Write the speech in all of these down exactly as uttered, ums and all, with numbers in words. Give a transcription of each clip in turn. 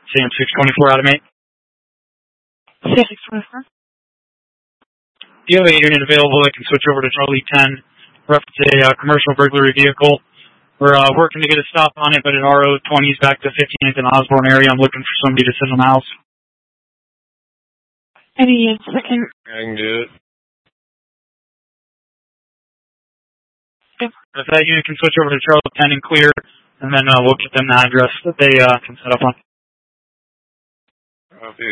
C M six twenty-four out of eight. C M six twenty-four. Do you have an unit available that can switch over to Charlie ten? Reference a uh, commercial burglary vehicle. We're uh, working to get a stop on it, but at R O twenty is back to fifteenth and Osborne area. I'm looking for somebody to send them out. Any second? I can do it. Yep. If that unit can switch over to Charlie ten and clear, and then uh, we'll get them the address that they uh, can set up on. Okay.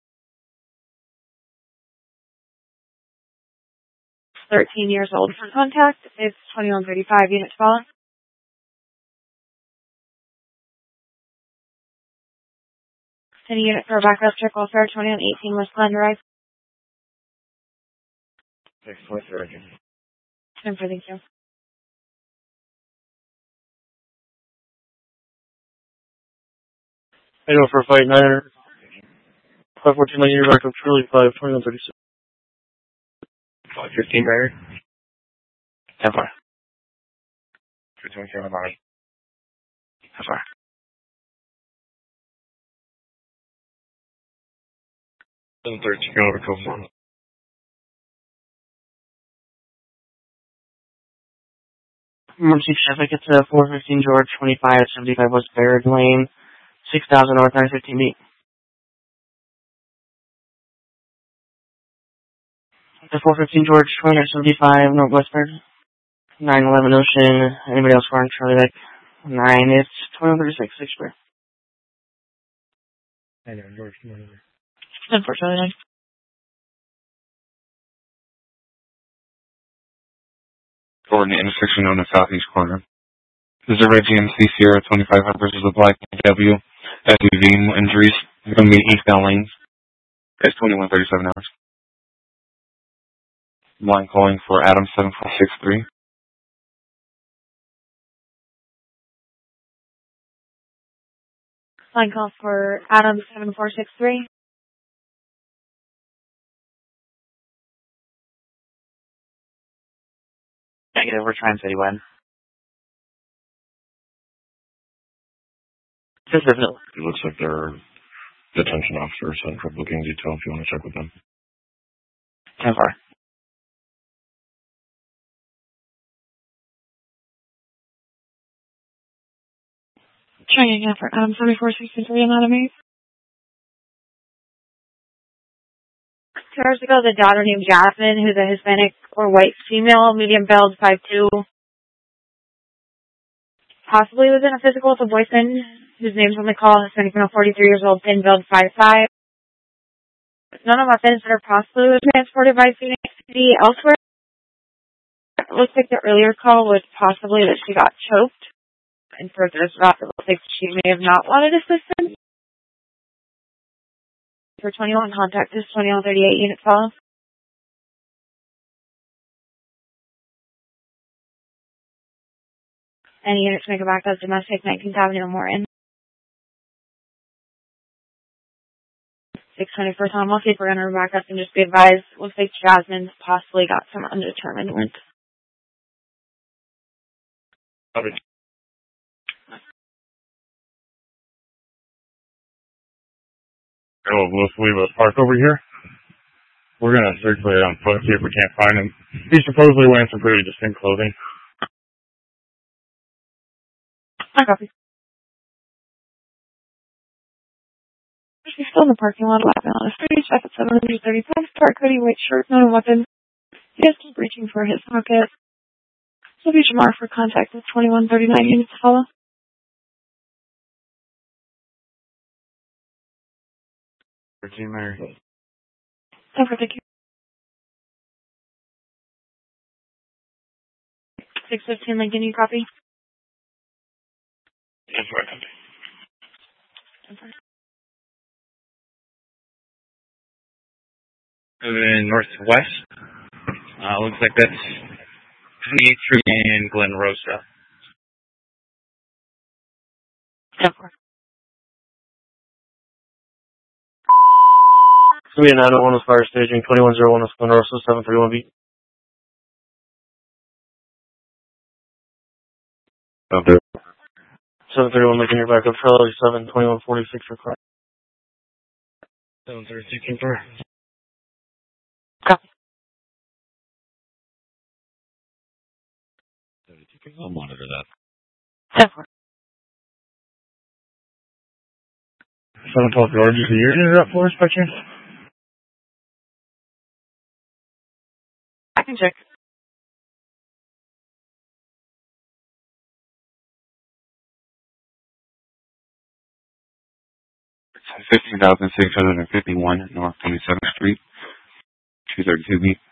thirteen years old for contact. It's twenty-one thirty-five units follow. Any unit for a backup check welfare, twenty-one eighteen West Glen Drive. six twenty-three. Time for thank you. I know for a fight, nine hundred. five fourteen, nine unit backup, Charlie five, twenty-one thirty-six. five fifteen, Barry. ten four. two twenty-seven, Bonnie. ten four. seven thirteen, go over code one. Emergency traffic, it's uh, four fifteen George, twenty-five seventy-five West Baird Lane, six thousand North nine fifteen B. The four fifteen George, twenty-nine seventy-five Northwest Baird, nine eleven Ocean. Anybody else wearing Charlie Lake? nine, it's twenty-one thirty-six, six square. I know, George, come on over. ten four Charlie nine. For an intersection on the southeast corner. This is a red G M C Sierra twenty-five hundred versus a black W S U V injuries. It's going to be eastbound lanes. It's twenty-one thirty-seven hours. Line calling for Adam seven four six three. Line call for Adam seven four six three. Negative, we're trying citywide. Just definitely. It looks like they're detention officers, Central Booking Detail, if you want to check with them. ten four. Trying again for Adam seven four six three and Adam eight. Two hours ago, the daughter named Jasmine, who's a Hispanic or white female, medium build, five two, possibly was in a physical with a boyfriend whose name's on the call, Hispanic female, forty-three years old, pin build, five five. None of weapons that are possibly was transported by Phoenix City elsewhere. It looks like the earlier call was possibly that she got choked, and further as well, it looks like she may have not wanted assistance. For twenty-one, contact is twenty-one thirty-eight unit follow. Any units make a backup domestic, nineteenth Avenue, Morton. six twenty-four Tom, we'll see if we're going to back up and just be advised. Looks like Jasmine's possibly got some undetermined wounds. Okay. Oh, let's leave a park over here. We're going to circulate on foot, see if we can't find him. He's supposedly wearing some pretty distinct clothing. I copy. She's still in the parking lot, laughing on the street. Check at seven thirty-five. Dark hoodie, white shirt, not a weapon. He is still reaching for his pocket. So be Jamar for contact with twenty-one thirty-nine units follow. Virginia Mary. Over, thank you. six fifteen Lincoln, you copy? Yes, right. Moving northwest. Uh, looks like that's twenty-eighth Street and Glen Rosa. ten four. It's going to be a nine oh one with fire staging, twenty-one oh one with Glen Rosa, seven thirty-one B. Okay. seven thirty-one making your backup, Charlie seven, twenty-one forty-six for car. seven thirty-two, King four. Copy. seventy-two, King, I'll monitor that. ten four. seven twelve, George, is the unit up for us by chance? I can check. fifteen thousand six hundred fifty-one North twenty-seventh Street, two thirty-two B.